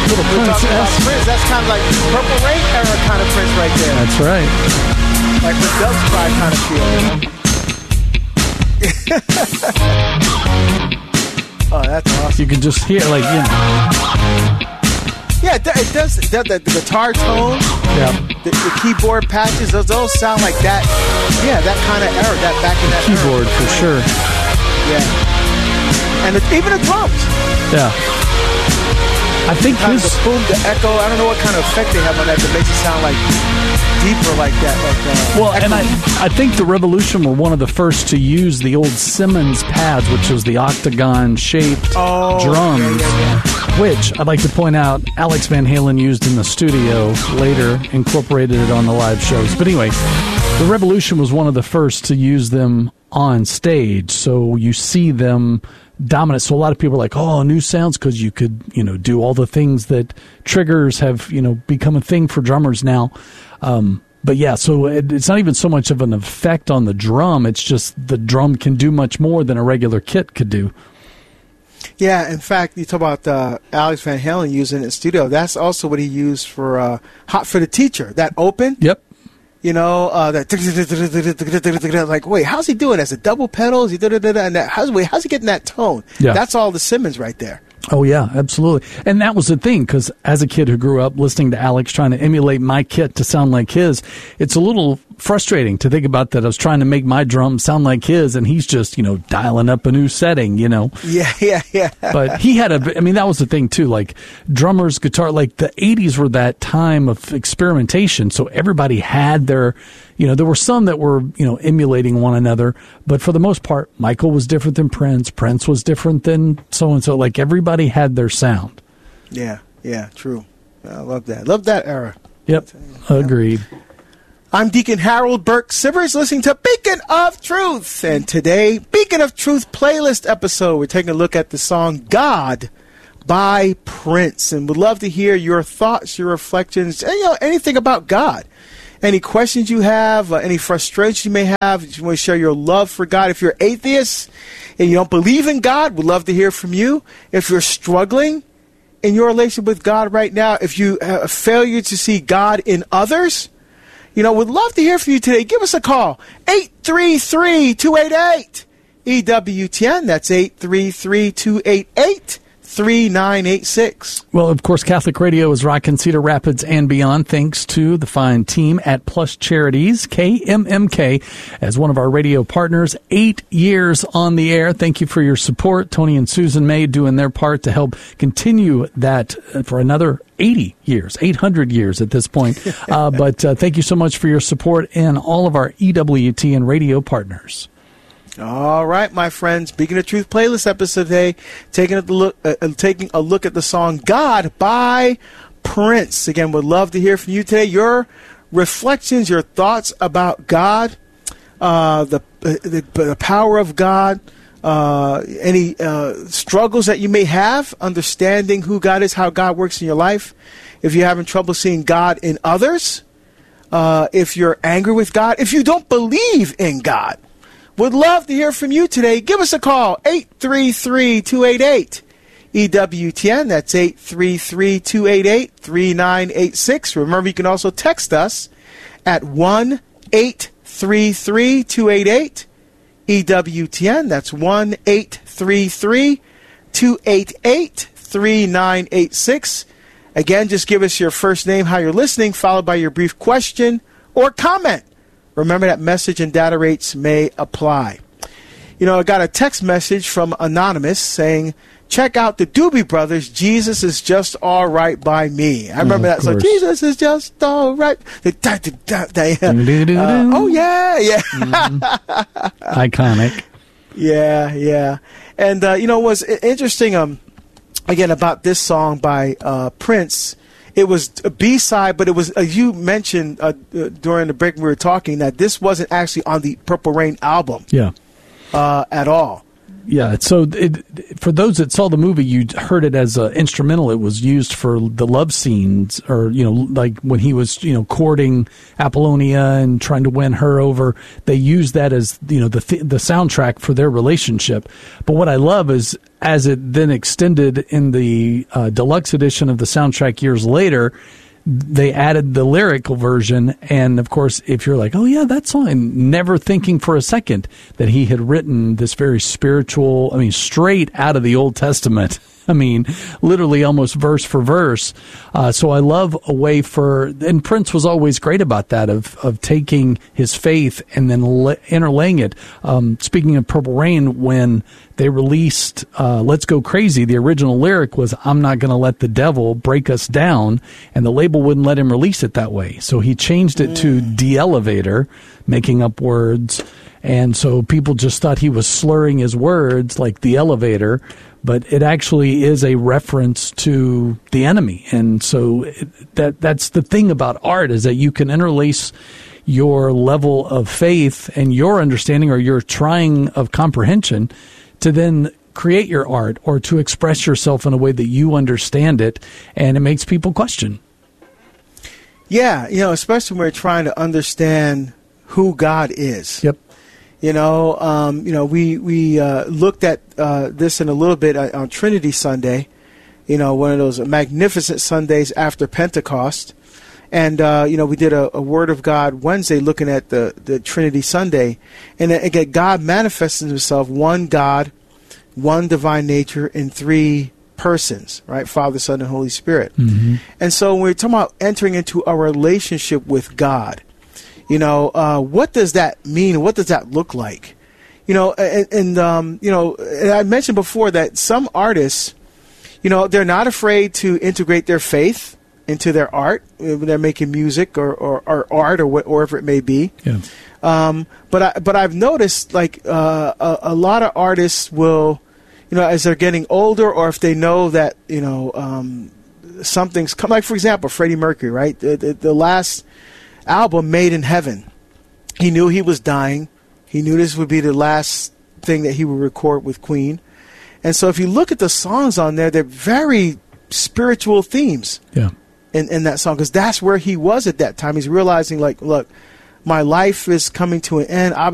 Little We're talking about Prince-esque. Prince. That's kind of like Purple Rain era kind of Prince right there. That's right. Like with Dove's Cry kind of feel, you know? Oh, that's awesome. You can just hear, like, you know. Yeah, it does. The guitar tone, Yeah. the keyboard patches, those sound like that. Yeah, that kind of era, that back in that Keyboard, era. for sure. Yeah. And even the drums. Yeah. I think Kind of his... the boom, the echo. I don't know what kind of effect they have on that makes it sound like deeper like that. Well, and I think the Revolution were one of the first to use the old Simmons pads, which was the octagon-shaped drums, which I'd like to point out Alex Van Halen used in the studio, later incorporated it on the live shows. But anyway, the Revolution was one of the first to use them on stage, so you see them dominant. So a lot of people are like, oh, new sounds, because you could, do all the things that triggers have, become a thing for drummers now. But yeah, so it's not even so much of an effect on the drum. It's just the drum can do much more than a regular kit could do. Yeah, in fact, you talk about Alex Van Halen using it in the studio. That's also what he used for Hot for the Teacher. That open. Yep. That like, wait, how's he doing? As a double pedal? Is he and that, how's he getting that tone? Yeah. That's all the Simmons right there. Oh, yeah, absolutely. And that was the thing, because as a kid who grew up listening to Alex trying to emulate my kit to sound like his, it's a little frustrating to think about that. I was trying to make my drum sound like his, and he's just, dialing up a new setting, Yeah. But he had that was the thing, too. Like, drummers, guitar, like, the 80s were that time of experimentation, so everybody had their... there were some that were, emulating one another, but for the most part, Michael was different than Prince. Prince was different than so-and-so. Like, everybody had their sound. Yeah, true. I love that. Love that era. Yep, agreed. I'm Deacon Harold Burke Sivers, listening to Beacon of Truth. And today, Beacon of Truth playlist episode, we're taking a look at the song God by Prince. And would love to hear your thoughts, your reflections, and, anything about God. Any questions you have, any frustrations you may have, if you want to share your love for God. If you're atheist and you don't believe in God, we'd love to hear from you. If you're struggling in your relationship with God right now, if you have a failure to see God in others, we'd love to hear from you today. Give us a call, 833-288-EWTN. That's 833-288-3986. Well, of course, Catholic Radio is rocking Cedar Rapids and beyond, thanks to the fine team at Plus Charities, KMMK, as one of our radio partners. 8 years on the air. Thank you for your support. Tony and Susan May doing their part to help continue that for another 80 years, 800 years at this point. But thank you so much for your support and all of our EWTN radio partners. All right, my friends. Beacon of Truth playlist episode today, taking a look at the song "God" by Prince. Again, would love to hear from you today. Your reflections, your thoughts about God, the power of God, any struggles that you may have understanding who God is, how God works in your life. If you're having trouble seeing God in others, if you're angry with God, if you don't believe in God. Would love to hear from you today. Give us a call, 833-288-EWTN. That's 833-288-3986. Remember, you can also text us at 1-833-288-EWTN. That's 1-833-288-3986. Again, just give us your first name, how you're listening, followed by your brief question or comment. Remember that message and data rates may apply. I got a text message from Anonymous saying, check out the Doobie Brothers, Jesus is Just All Right by Me. I remember that song, Jesus is Just All Right. Oh, yeah. Mm-hmm. Iconic. Yeah. And, what's interesting, again, about this song by Prince, it was a B-side, but it was, you mentioned during the break we were talking, that this wasn't actually on the Purple Rain album at all. Yeah, so for those that saw the movie, you heard it as an instrumental. It was used for the love scenes, or, like when he was, courting Apollonia and trying to win her over. They used that as, the soundtrack for their relationship. But what I love is as it then extended in the deluxe edition of the soundtrack years later, they added the lyrical version. And, of course, if you're like, oh, yeah, that song, never thinking for a second that he had written this very spiritual, straight out of the Old Testament. Literally almost verse for verse. So I love a way and Prince was always great about that, of taking his faith and then interlaying it. Speaking of Purple Rain, when they released Let's Go Crazy, the original lyric was, I'm not going to let the devil break us down, and the label wouldn't let him release it that way. So he changed it to De-Elevator, making up words. And so people just thought he was slurring his words like the elevator, but it actually is a reference to the enemy. And so that's the thing about art, is that you can interlace your level of faith and your understanding or your trying of comprehension to then create your art or to express yourself in a way that you understand it, and it makes people question. Yeah, especially when we're trying to understand who God is. Yep. We looked at this in a little bit on Trinity Sunday, one of those magnificent Sundays after Pentecost. And, we did a Word of God Wednesday looking at the Trinity Sunday. And again, God manifests himself, one God, one divine nature in three persons, right? Father, Son, and Holy Spirit. Mm-hmm. And so when we're talking about entering into a relationship with God, what does that mean? What does that look like? And I mentioned before that some artists, they're not afraid to integrate their faith into their art when they're making music or art or whatever it may be. Yeah. But I've noticed a lot of artists will, as they're getting older, or if they know that something's come. Like for example, Freddie Mercury, right? The last album, Made in Heaven, he knew he was dying. He knew this would be the last thing that he would record with Queen. And so if you look at the songs on there, they're very spiritual themes. Yeah. In that song, because that's where he was at that time. He's realizing, look, my life is coming to an end.